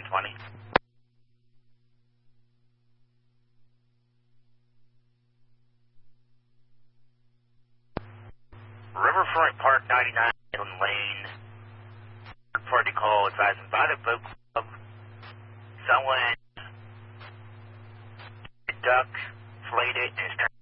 1020. Riverfront Park 99 Inland Lane. Party call advising by the boat club. Someone duck, flayed it, and is